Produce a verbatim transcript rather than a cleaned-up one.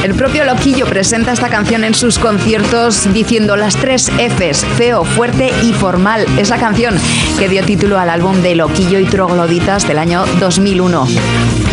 El propio Loquillo presenta esta canción en sus conciertos diciendo las tres Fs, feo, fuerte y formal. Es la canción que dio título al álbum de Loquillo y Trogloditas del año dos mil uno.